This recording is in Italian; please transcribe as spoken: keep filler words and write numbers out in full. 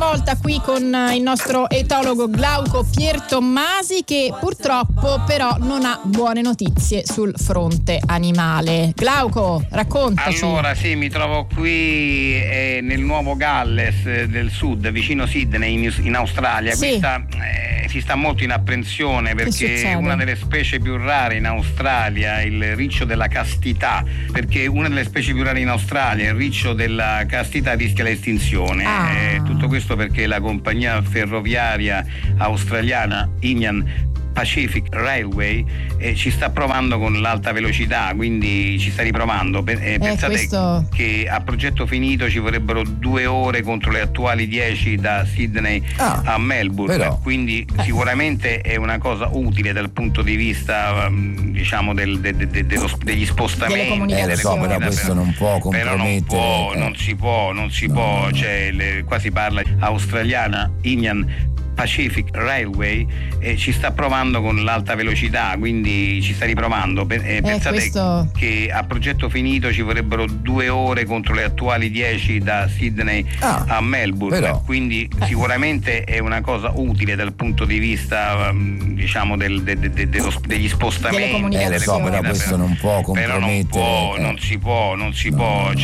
volta qui con il nostro etologo Glauco Pier Tommasi, che purtroppo però non ha buone notizie sul fronte animale. Glauco, raccontaci. Allora sì, mi trovo qui eh, nel Nuovo Galles eh, del Sud, vicino Sydney in, in Australia. Sì. Questa eh, si sta molto in apprensione perché una delle specie più rare in Australia, il riccio della castità, perché una delle specie più rare in Australia, il riccio della castità, rischia l'estinzione. Ah. Eh, tutto questo perché la compagnia ferroviaria australiana Indian Pacific Railway eh, ci sta provando con l'alta velocità, quindi ci sta riprovando. Eh, pensate questo... che a progetto finito ci vorrebbero due ore contro le attuali dieci da Sydney ah, a Melbourne, però. quindi sicuramente è una cosa utile dal punto di vista um, diciamo del, de, de, de, dello, degli spostamenti, eh, lo so, però questo non può però non compromettere può, eh. non si può, non si no, può, no, no. cioè le, qua si parla australiana Indian Pacific Railway eh, ci sta provando con l'alta velocità, quindi ci sta riprovando. Eh, pensate questo... che a progetto finito ci vorrebbero due ore contro le attuali dieci da Sydney ah, a Melbourne, però. quindi sicuramente è una cosa utile dal punto di vista um, diciamo del, de, de, de, dello, degli spostamenti, delle comunicazioni. Eh, lo so, però questo non può però non compromettere può, eh. non si può, non si no, può no, no.